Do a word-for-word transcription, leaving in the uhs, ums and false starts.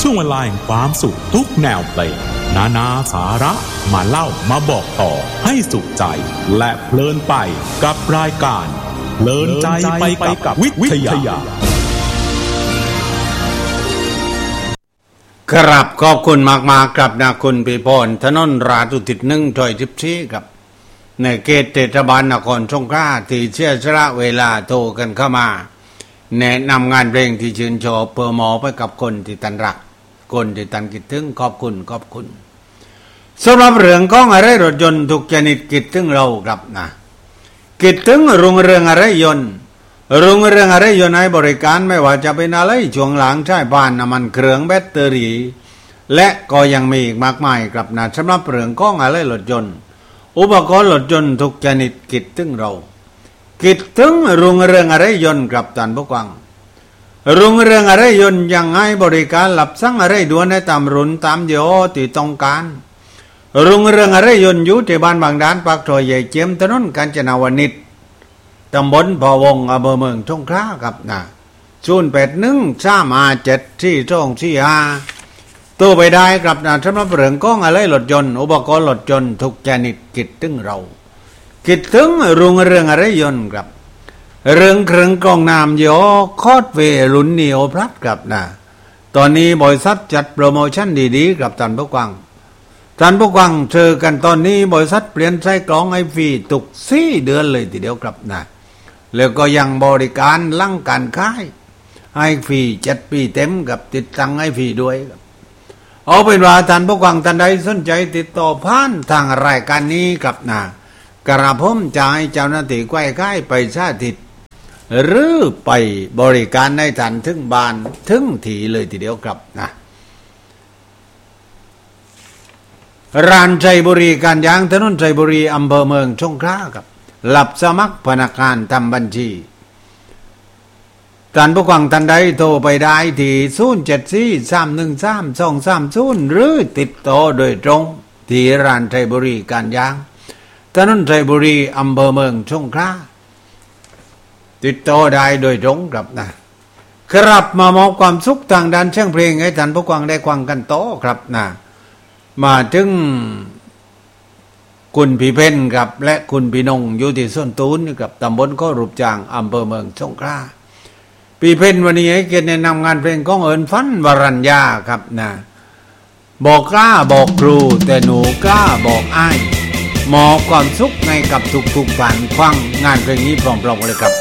ช่วงเวลาแห่งความสุขทุกแนวเพลงนานาสาระมาเล่ามาบอกต่อให้สุขใจและเพลินไปกับรายการเพลินใจไปกับวิทยาครับขอบคุณมากๆครับนะคุณปีพรถนนราชอุทิศหนึ่งถอยสิบสี่ครับในเขตเทศบาลนครสงขลาที่เสียสละเวลาโทรกันเข้ามาแนะนำงานเพลงที่ชื่นชอบเพื่อมอบไปกับคนที่ตันรักคนที่ตันคิดถึงขอบคุณขอบคุณสำหรับเรื่องของอะไรรถยนต์ทุกชนิดคิดถึงเราครับนะคิดถึงรุ่งเรืองอะไรยนต์รุ่งเรืองอะไรยนต์ให้บริการไม่ว่าจะเป็นอะไรช่วงหลังใช้ผ่านน้ำมันเครื่องแบตเตอรี่และก็ยังมีอีกมากมายครับนะสำหรับเรื่องของอะไรรถยนต์อุปกรณ์รถยนต์ทุกชนิดคิดถึงเราคิดถึงรุ่งเรืองอะไรยนต์ครับท่านผู้ฟังรุ่งเรืองอะไรยนต์ยังให้บริการรับสั่งอะไรด่วนให้ตามรุ่นตามยี่ห้อที่ต้องการรุ่งเรืองอะไรยนต์อยู่ที่บ้านบางด่านปากซอยใหญ่เจียมถนนกาญจนาวนิชตำบลพะวงอำเภอเมืองสงขลาครับนะศูนย์แปดหนึ่งสามห้าเจ็ดสี่สองสี่ห้าตัวไปได้ครับนะสำหรับเรื่องของอะไรรถยนต์อุปกรณ์รถยนต์ทุกชนิดคิดถึงเราคิดถึงรุ่งเรืองอะไรยนต์ครับเรื่องเครื่องกรองน้ำยี่ห้อคอร์ดเวย์รุ่นนีโอพลัสครับนะตอนนี้บริษัทจัดโปรโมชั่นดีๆกับท่านผู้ฟังท่านผู้ฟังเจอกันตอนนี้บริษัทเปลี่ยนไส้กรองไอฟรีตุกสี่เดือนเลยทีเดียวครับนะแล้วก็ยังบริการลั่งการขายไอฟรีเจ็ดปีเต็มกับติดตั้งไอฟรีด้วยครับเอาเป็นว่าท่านผู้ฟังท่านใดสนใจติดต่อผ่านทางรายการนี้ครับนะกระผมจะให้เจ้าหน้าที่ใกล้ๆไปสาธิตหรือไปบริการในท่านถึงบ้านถึงที่เลยทีเดียวครับนะร้านชัยบุรีการยางถนนชัยบุรีอำเภอเมืองสงขลาครับรับสมัครพนักงานทำบัญชีท่านผู้ฟังท่านใดโทรไปได้ที่ศูนย์ เจ็ด สี่ สาม หนึ่ง สาม สอง สาม ศูนย์หรือติดต่อโดยตรงที่ร้านชัยบุรีการยางถนนชัยบุรีอำเภอเมืองสงขลาติดต่อได้โดยตรงครับนะครับมามอบความสุขทางด้านเสียงเพลงให้ท่านผู้ฟังได้ฟังกันต่อครับนะมาถึงคุณพี่เพ็ญครับและคุณพี่นงอยู่ที่ส้นตูนกับตำบลข้อรูปจางอำเภอเมืองสงขลาพี่เพ็ญวันนี้ให้เกียรติแนะนำงานเพลงของเอิญฟันวรัญญาครับนะบอกกล้าบอกครูแต่หนูกล้าบอกอ้ายมอบความสุขในกับทุกๆฝันฟังงานเพลงนี้พร้อมๆกันเลยครับ